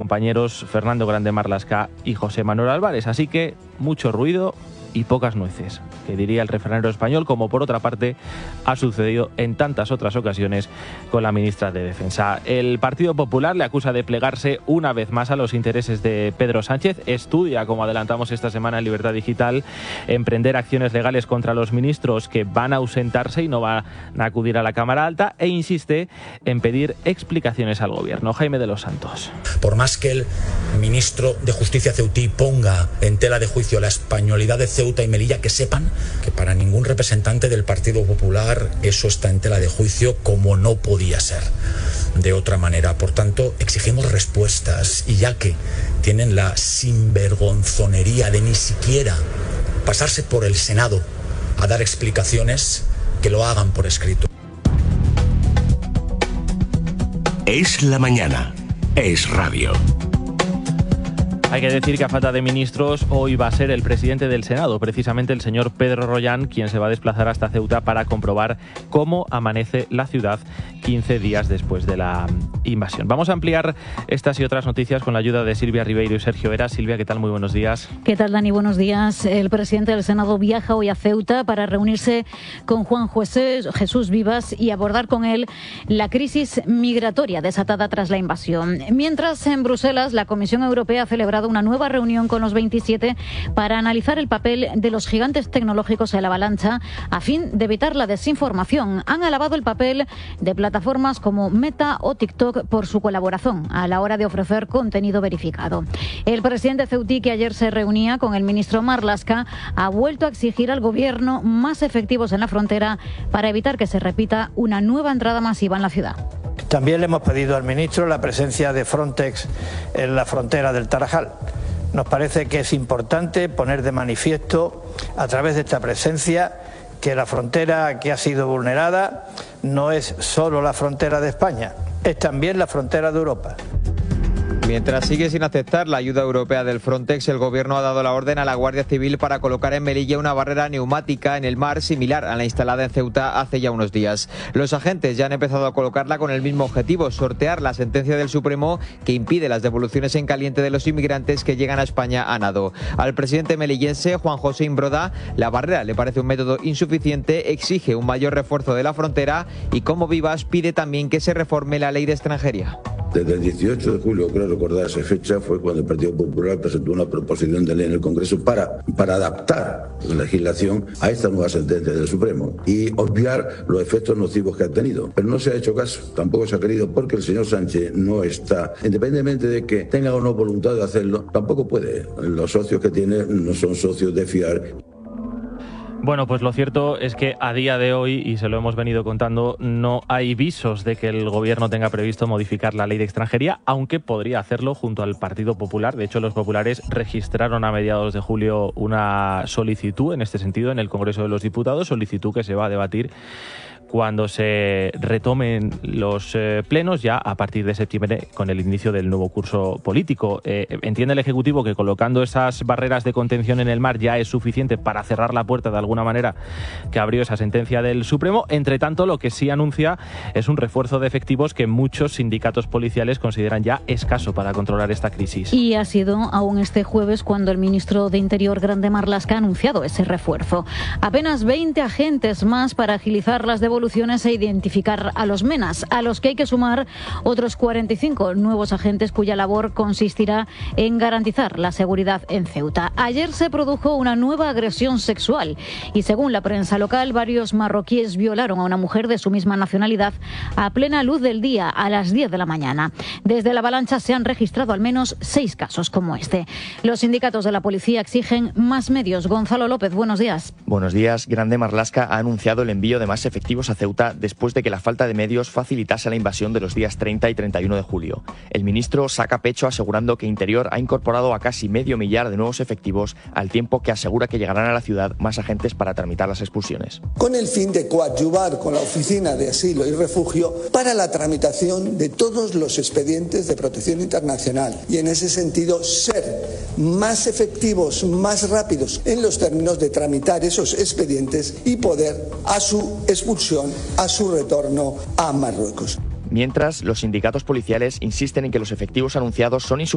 compañeros Fernando Grande Marlaska y José Manuel Álvarez. Así que mucho ruido y pocas nueces, que diría el refranero español, como por otra parte ha sucedido en tantas otras ocasiones con la ministra de Defensa. El Partido Popular le acusa de plegarse una vez más a los intereses de Pedro Sánchez. Estudia, como adelantamos esta semana en Libertad Digital, emprender acciones legales contra los ministros que van a ausentarse y no van a acudir a la Cámara Alta, e insiste en pedir explicaciones al gobierno. Jaime de los Santos. Por más que el ministro de Justicia ceutí ponga en tela de juicio la españolidad de Ceuta y Melilla, que sepan que para ningún representante del Partido Popular eso está en tela de juicio, como no podía ser de otra manera. Por tanto, exigimos respuestas, y ya que tienen la sinvergonzonería de ni siquiera pasarse por el Senado a dar explicaciones, que lo hagan por escrito. Es la mañana. Es radio. Hay que decir que a falta de ministros, hoy va a ser el presidente del Senado, precisamente el señor Pedro Rollán, quien se va a desplazar hasta Ceuta para comprobar cómo amanece la ciudad 15 días después de la invasión. Vamos a ampliar estas y otras noticias con la ayuda de Silvia Ribeiro y Sergio Vera. Silvia, ¿qué tal? Muy buenos días. ¿Qué tal, Dani? Buenos días. El presidente del Senado viaja hoy a Ceuta para reunirse con Juan Jesús Vivas y abordar con él la crisis migratoria desatada tras la invasión. Mientras, en Bruselas, la Comisión Europea ha celebrado una nueva reunión con los 27 para analizar el papel de los gigantes tecnológicos en la avalancha a fin de evitar la desinformación. Han alabado el papel de plataformas como Meta o TikTok por su colaboración a la hora de ofrecer contenido verificado. El presidente ceutí, que ayer se reunía con el ministro Marlaska, ha vuelto a exigir al gobierno más efectivos en la frontera para evitar que se repita una nueva entrada masiva en la ciudad. También le hemos pedido al ministro la presencia de Frontex en la frontera del Tarajal. Nos parece que es importante poner de manifiesto, a través de esta presencia, que la frontera que ha sido vulnerada no es solo la frontera de España, es también la frontera de Europa. Mientras sigue sin aceptar la ayuda europea del Frontex, el gobierno ha dado la orden a la Guardia Civil para colocar en Melilla una barrera neumática en el mar similar a la instalada en Ceuta hace ya unos días. Los agentes ya han empezado a colocarla con el mismo objetivo: sortear la sentencia del Supremo que impide las devoluciones en caliente de los inmigrantes que llegan a España a nado. Al presidente melillense, Juan José Imbroda, la barrera le parece un método insuficiente, exige un mayor refuerzo de la frontera y, como Vivas, pide también que se reforme la ley de extranjería. Desde el 18 de julio, creo recordar esa fecha, fue cuando el Partido Popular presentó una proposición de ley en el Congreso para adaptar la legislación a esta nueva sentencia del Supremo y obviar los efectos nocivos que ha tenido. Pero no se ha hecho caso, tampoco se ha querido, porque el señor Sánchez no está, independientemente de que tenga o no voluntad de hacerlo, tampoco puede. Los socios que tiene no son socios de fiar. Bueno, pues lo cierto es que a día de hoy, y se lo hemos venido contando, no hay visos de que el gobierno tenga previsto modificar la ley de extranjería, aunque podría hacerlo junto al Partido Popular. De hecho, los populares registraron a mediados de julio una solicitud en este sentido en el Congreso de los Diputados, solicitud que se va a debatir cuando se retomen los plenos ya a partir de septiembre, con el inicio del nuevo curso político. Entiende el Ejecutivo que colocando esas barreras de contención en el mar ya es suficiente para cerrar la puerta de alguna manera que abrió esa sentencia del Supremo. Entre tanto, lo que sí anuncia es un refuerzo de efectivos que muchos sindicatos policiales consideran ya escaso para controlar esta crisis. Y ha sido aún este jueves cuando el ministro de Interior, Grande Marlaska, ha anunciado ese refuerzo. Apenas 20 agentes más para agilizar las devoluciones e identificar a los menas, a los que hay que sumar otros 45 nuevos agentes cuya labor consistirá en garantizar la seguridad en Ceuta. Ayer se produjo una nueva agresión sexual y, según la prensa local, varios marroquíes violaron a una mujer de su misma nacionalidad a plena luz del día, a las 10 de la mañana. Desde la avalancha se han registrado al menos 6 casos como este. Los sindicatos de la policía exigen más medios. Gonzalo López, buenos días. Buenos días. Grande Marlaska ha anunciado el envío de más efectivos a Ceuta después de que la falta de medios facilitase la invasión de los días 30 y 31 de julio. El ministro saca pecho asegurando que Interior ha incorporado a casi 500.000 de nuevos efectivos, al tiempo que asegura que llegarán a la ciudad más agentes para tramitar las expulsiones. Con el fin de coadyuvar con la Oficina de Asilo y Refugio para la tramitación de todos los expedientes de protección internacional y, en ese sentido, ser más efectivos, más rápidos en los términos de tramitar esos expedientes y poder, a su expulsión, a su retorno a Marruecos. Mientras, los sindicatos policiales insisten en que los efectivos anunciados son insuficientes